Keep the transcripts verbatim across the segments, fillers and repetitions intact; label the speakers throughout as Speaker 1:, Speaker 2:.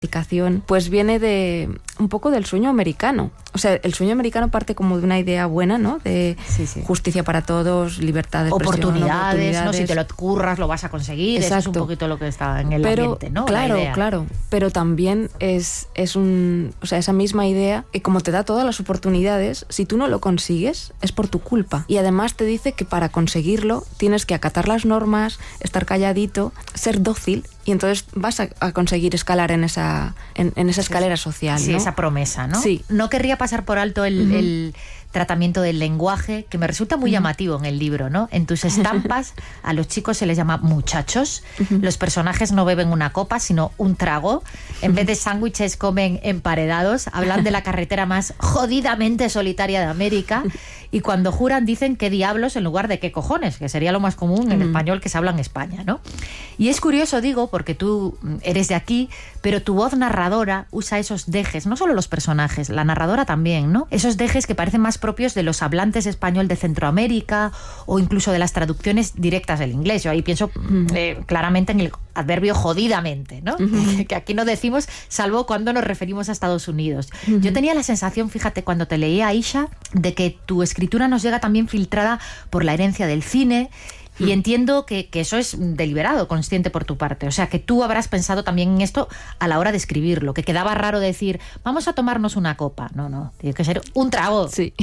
Speaker 1: pues viene de un poco del sueño americano. O sea, el sueño americano parte como de una idea buena, ¿no? De sí, sí. justicia para todos, libertad de expresión,
Speaker 2: oportunidades,
Speaker 1: oportunidades,
Speaker 2: ¿no? Si te lo curras, lo vas a conseguir. Exacto. Eso es un poquito lo que está en el
Speaker 1: pero,
Speaker 2: ambiente, ¿no?
Speaker 1: Claro,
Speaker 2: la idea.
Speaker 1: claro. Pero también es, es un... O sea, esa misma idea, que como te da todas las oportunidades, si tú no lo consigues, es por tu culpa. Y además te dice que para conseguirlo tienes que acatar las normas, estar calladito, ser dócil, y entonces vas a, a conseguir escalar en esa, en, en esa escalera social,
Speaker 2: sí,
Speaker 1: ¿no?
Speaker 2: esa promesa, ¿no?
Speaker 1: Sí.
Speaker 2: No querría pasar por alto el, uh-huh. el tratamiento del lenguaje, que me resulta muy uh-huh. llamativo en el libro, ¿no? En tus estampas a los chicos se les llama muchachos, uh-huh. los personajes no beben una copa, sino un trago, en vez de sándwiches comen emparedados, hablan de la carretera más jodidamente solitaria de América, y cuando juran dicen qué diablos en lugar de qué cojones, que sería lo más común en uh-huh. español que se habla en España, ¿no? Y es curioso, digo, porque tú eres de aquí, pero tu voz narradora usa esos dejes, no solo los personajes, la narradora también, ¿no? Esos dejes que parecen más propios de los hablantes español de Centroamérica o incluso de las traducciones directas del inglés. Yo ahí pienso eh, claramente en el adverbio jodidamente, ¿no? Uh-huh. Que aquí no decimos, salvo cuando nos referimos a Estados Unidos. Uh-huh. Yo tenía la sensación, fíjate, cuando te leía, Aisha, de que tu escritura nos llega también filtrada por la herencia del cine. Y entiendo que, que eso es deliberado, consciente por tu parte. O sea, que tú habrás pensado también en esto a la hora de escribirlo, que quedaba raro decir, vamos a tomarnos una copa. No, no, tiene que ser un trago.
Speaker 1: Sí,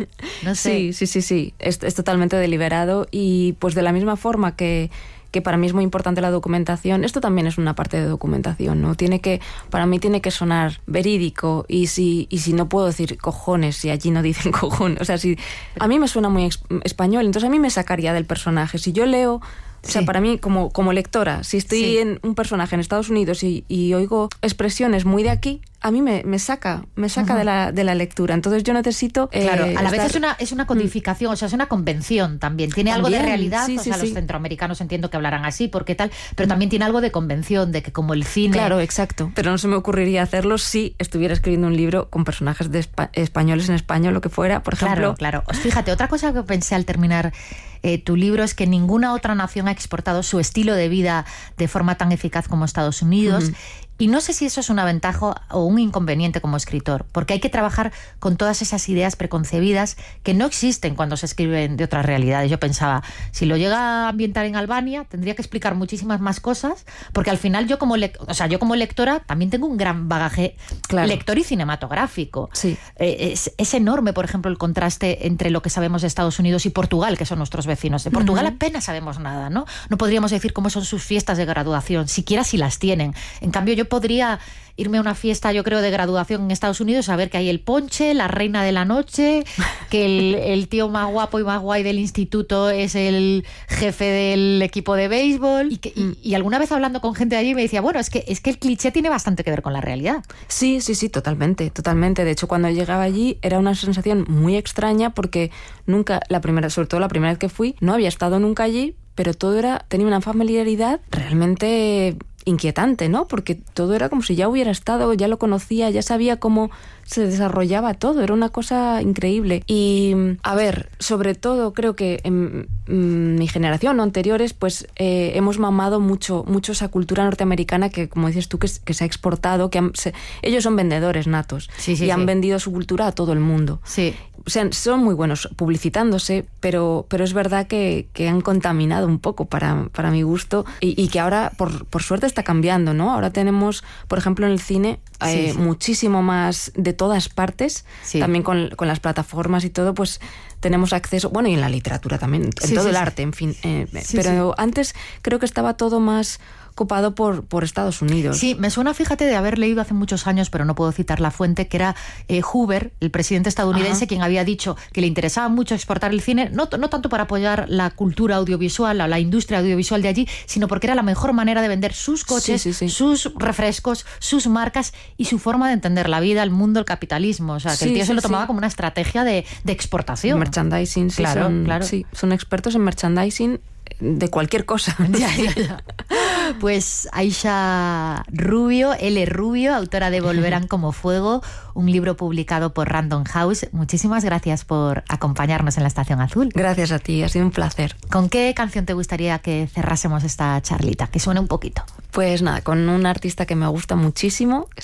Speaker 2: no sé.
Speaker 1: sí, sí, sí, sí. Es, es totalmente deliberado y pues de la misma forma que... que para mí es muy importante la documentación, esto también es una parte de documentación, ¿no? Tiene que, para mí tiene que sonar verídico, y si, y si no puedo decir cojones, si allí no dicen cojones, o sea, si a mí me suena muy ex- español, entonces a mí me sacaría del personaje. Si yo leo, o sea, sí. para mí como, como lectora, si estoy sí. en un personaje en Estados Unidos y, y oigo expresiones muy de aquí, a mí me, me saca, me saca uh-huh. de, la, de la lectura. Entonces yo necesito...
Speaker 2: Claro,
Speaker 1: eh,
Speaker 2: a la
Speaker 1: estar...
Speaker 2: vez es una, es una codificación, mm. o sea, es una convención también. Tiene también, algo de realidad,
Speaker 1: sí,
Speaker 2: o
Speaker 1: sí,
Speaker 2: sea,
Speaker 1: sí.
Speaker 2: los centroamericanos entiendo que hablarán así, porque tal, pero también tiene algo de convención, de que como el cine...
Speaker 1: Claro, exacto. Pero no se me ocurriría hacerlo si estuviera escribiendo un libro con personajes de espa- españoles en España o lo que fuera, por ejemplo.
Speaker 2: Claro, claro. Fíjate, otra cosa que pensé al terminar eh, tu libro es que ninguna otra nación ha exportado su estilo de vida de forma tan eficaz como Estados Unidos. Uh-huh. Y no sé si eso es una ventaja o un inconveniente como escritor, porque hay que trabajar con todas esas ideas preconcebidas que no existen cuando se escriben de otras realidades. Yo pensaba, si lo llega a ambientar en Albania, tendría que explicar muchísimas más cosas, porque al final yo como, le- o sea, yo como lectora también tengo un gran bagaje claro. lector y cinematográfico.
Speaker 1: Sí.
Speaker 2: Eh, es, es enorme, por ejemplo, el contraste entre lo que sabemos de Estados Unidos y Portugal, que son nuestros vecinos. De Portugal uh-huh. apenas sabemos nada, ¿no? No podríamos decir cómo son sus fiestas de graduación, siquiera si las tienen. En cambio, yo podría irme a una fiesta, yo creo, de graduación en Estados Unidos, a ver que hay el ponche, la reina de la noche, que el, el tío más guapo y más guay del instituto es el jefe del equipo de béisbol. Y, que, y, y alguna vez hablando con gente de allí me decía, bueno, es que, es que el cliché tiene bastante que ver con la realidad.
Speaker 1: Sí, sí, sí, totalmente, totalmente. De hecho, cuando llegaba allí era una sensación muy extraña porque nunca, la primera, sobre todo la primera vez que fui, no había estado nunca allí, pero todo era, tenía una familiaridad realmente inquietante, ¿no? Porque todo era como si ya hubiera estado, ya lo conocía, ya sabía cómo se desarrollaba todo, era una cosa increíble. Y, a ver, sobre todo creo que en, en mi generación o anteriores, pues eh, hemos mamado mucho, mucho esa cultura norteamericana que, como dices tú, que, que se ha exportado, que han, se, ellos son vendedores natos
Speaker 2: sí, sí,
Speaker 1: y
Speaker 2: sí.
Speaker 1: han vendido su cultura a todo el mundo.
Speaker 2: Sí.
Speaker 1: O sea, son muy buenos publicitándose, pero, pero es verdad que, que han contaminado un poco para, para mi gusto y, y que ahora, por, por suerte, está cambiando, ¿no? Ahora tenemos, por ejemplo, en el cine eh, sí, sí. muchísimo más de todas partes, sí. también con, con las plataformas y todo, pues tenemos acceso, bueno, y en la literatura también, en sí, todo sí, el sí. arte, en fin. Eh, sí, pero sí. antes creo que estaba todo más copado por, por Estados Unidos.
Speaker 2: Sí, me suena, fíjate, de haber leído hace muchos años, pero no puedo citar la fuente, que era eh, Hoover, el presidente estadounidense, Ajá. quien había dicho que le interesaba mucho exportar el cine, no, no tanto para apoyar la cultura audiovisual o la industria audiovisual de allí, sino porque era la mejor manera de vender sus coches, sí, sí, sí. sus refrescos, sus marcas y su forma de entender la vida, el mundo, el capitalismo. O sea, que sí, el tío sí, se lo tomaba sí. como una estrategia de, de exportación.
Speaker 1: Merchandising, sí,
Speaker 2: claro,
Speaker 1: son,
Speaker 2: claro.
Speaker 1: sí, son expertos en merchandising de cualquier cosa.
Speaker 2: Ya, ya, ya. Pues Aisha Rubio, L. Rubio, autora de Volverán como fuego, un libro publicado por Random House. Muchísimas gracias por acompañarnos en la Estación Azul.
Speaker 1: Gracias a ti, ha sido un placer.
Speaker 2: ¿Con qué canción te gustaría que cerrásemos esta charlita? Que suene un poquito.
Speaker 1: Pues nada, con un artista que me gusta muchísimo,